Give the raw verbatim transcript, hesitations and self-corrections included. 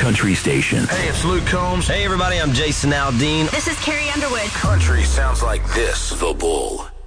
country station. Hey, it's Luke Combs. Hey, everybody, I'm Jason Aldean. This is Carrie Underwood. Country sounds like this. The Bull.